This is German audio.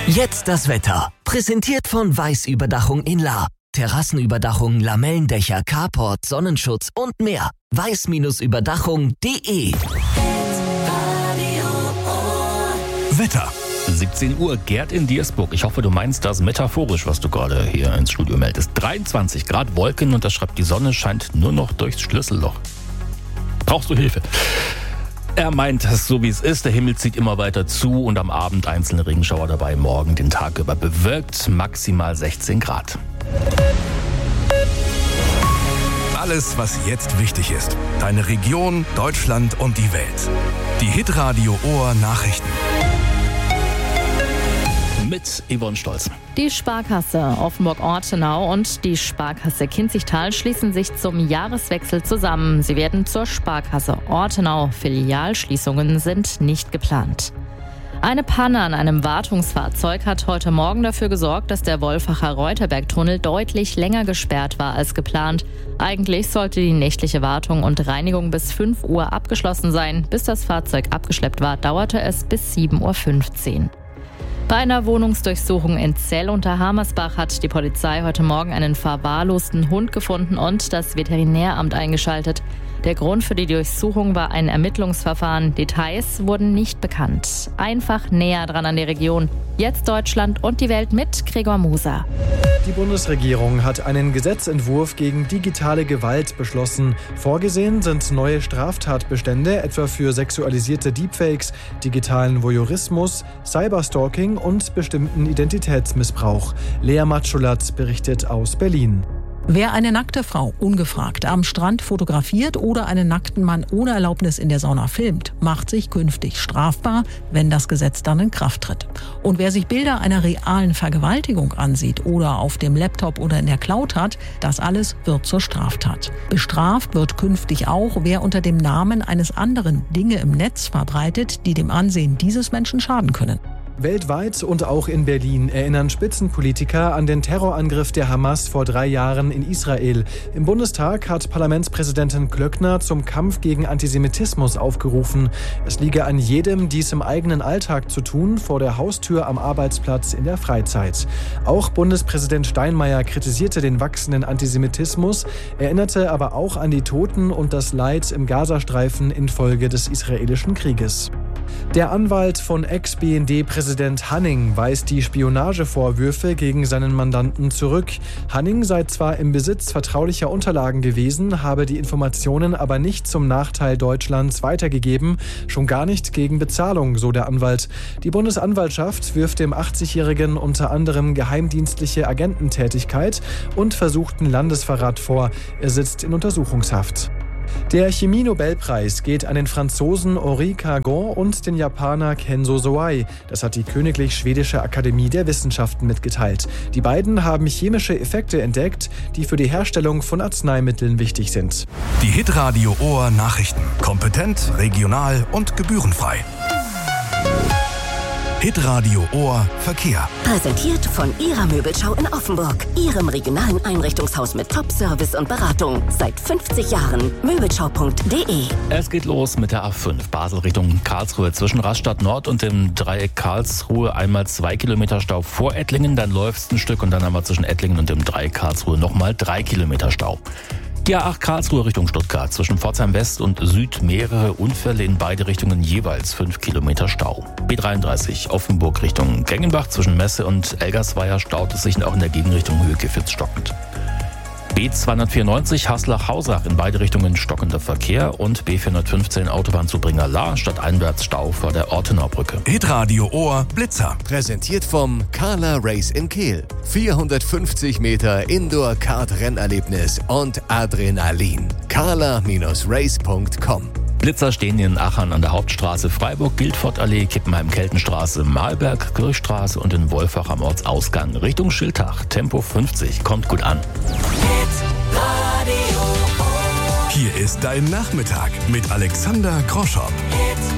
Jetzt das Wetter. Präsentiert von Weiß-Überdachung in Lahr. Terrassenüberdachung, Lamellendächer, Carport, Sonnenschutz und mehr. weiß-überdachung.de. Wetter. 17 Uhr, Gerd in Diersburg. Ich hoffe, du meinst das metaphorisch, was du gerade hier ins Studio meldest. 23 Grad Wolken und das schreibt, die Sonne scheint nur noch durchs Schlüsselloch. Brauchst du Hilfe? Er meint es so, wie es ist. Der Himmel zieht immer weiter zu und am Abend einzelne Regenschauer dabei. Morgen den Tag über bewölkt, maximal 16 Grad. Alles, was jetzt wichtig ist. Deine Region, Deutschland und die Welt. Die Hitradio Ohr Nachrichten. Mit Yvonne Stolz. Die Sparkasse Offenburg-Ortenau und die Sparkasse Kinzigtal schließen sich zum Jahreswechsel zusammen. Sie werden zur Sparkasse Ortenau. Filialschließungen sind nicht geplant. Eine Panne an einem Wartungsfahrzeug hat heute Morgen dafür gesorgt, dass der Wolfacher Reuterberg-Tunnel deutlich länger gesperrt war als geplant. Eigentlich sollte die nächtliche Wartung und Reinigung bis 5 Uhr abgeschlossen sein. Bis das Fahrzeug abgeschleppt war, dauerte es bis 7.15 Uhr. Bei einer Wohnungsdurchsuchung in Zell unter Hamersbach hat die Polizei heute Morgen einen verwahrlosten Hund gefunden und das Veterinäramt eingeschaltet. Der Grund für die Durchsuchung war ein Ermittlungsverfahren. Details wurden nicht bekannt. Einfach näher dran an die Region. Jetzt Deutschland und die Welt mit Gregor Moser. Die Bundesregierung hat einen Gesetzentwurf gegen digitale Gewalt beschlossen. Vorgesehen sind neue Straftatbestände, etwa für sexualisierte Deepfakes, digitalen Voyeurismus, Cyberstalking und bestimmten Identitätsmissbrauch. Lea Matschulatz berichtet aus Berlin. Wer eine nackte Frau ungefragt am Strand fotografiert oder einen nackten Mann ohne Erlaubnis in der Sauna filmt, macht sich künftig strafbar, wenn das Gesetz dann in Kraft tritt. Und wer sich Bilder einer realen Vergewaltigung ansieht oder auf dem Laptop oder in der Cloud hat, das alles wird zur Straftat. Bestraft wird künftig auch, wer unter dem Namen eines anderen Dinge im Netz verbreitet, die dem Ansehen dieses Menschen schaden können. Weltweit und auch in Berlin erinnern Spitzenpolitiker an den Terrorangriff der Hamas vor 3 Jahren in Israel. Im Bundestag hat Parlamentspräsidentin Klöckner zum Kampf gegen Antisemitismus aufgerufen. Es liege an jedem, dies im eigenen Alltag zu tun, vor der Haustür, am Arbeitsplatz, in der Freizeit. Auch Bundespräsident Steinmeier kritisierte den wachsenden Antisemitismus, erinnerte aber auch an die Toten und das Leid im Gazastreifen infolge des israelischen Krieges. Der Anwalt von Ex-BND-Präsident Hanning weist die Spionagevorwürfe gegen seinen Mandanten zurück. Hanning sei zwar im Besitz vertraulicher Unterlagen gewesen, habe die Informationen aber nicht zum Nachteil Deutschlands weitergegeben, schon gar nicht gegen Bezahlung, so der Anwalt. Die Bundesanwaltschaft wirft dem 80-Jährigen unter anderem geheimdienstliche Agententätigkeit und versuchten Landesverrat vor. Er sitzt in Untersuchungshaft. Der Chemie-Nobelpreis geht an den Franzosen Henri Cargon und den Japaner Kenzo Soai. Das hat die Königlich Schwedische Akademie der Wissenschaften mitgeteilt. Die beiden haben chemische Effekte entdeckt, die für die Herstellung von Arzneimitteln wichtig sind. Die Hitradio Ohr Nachrichten. Kompetent, regional und gebührenfrei. Hitradio Ohr Verkehr. Präsentiert von Ihrer Möbelschau in Offenburg. Ihrem regionalen Einrichtungshaus mit Top-Service und Beratung. Seit 50 Jahren. Möbelschau.de. Es geht los mit der A5 Basel Richtung Karlsruhe. Zwischen Rastatt Nord und dem Dreieck Karlsruhe einmal 2 Kilometer Stau vor Ettlingen. Dann läuft es ein Stück und dann haben wir zwischen Ettlingen und dem Dreieck Karlsruhe nochmal 3 Kilometer Stau. Die A8 Karlsruhe Richtung Stuttgart. Zwischen Pforzheim West und Süd mehrere Unfälle, in beide Richtungen jeweils 5 Kilometer Stau. B33 Offenburg Richtung Gengenbach. Zwischen Messe und Elgersweier staut es sich auch in der Gegenrichtung Höhe-Fitz stockend. B294 Haslach-Hausach, in beide Richtungen stockender Verkehr, und B415 Autobahn zu Bringerlahr, stadteinwärts Stau vor der Ortenaubrücke. Hitradio Ohr Blitzer. Präsentiert vom Carla Race in Kehl. 450 Meter Indoor-Kart-Rennerlebnis und Adrenalin. carla-race.com. Blitzer stehen in Achern an der Hauptstraße, Freiburg, Guildford-Allee, Kippenheim-Keltenstraße, Mahlberg, Kirchstraße und in Wolfach am Ortsausgang. Richtung Schiltach, Tempo 50, kommt gut an. Hier ist dein Nachmittag mit Alexander Groschow.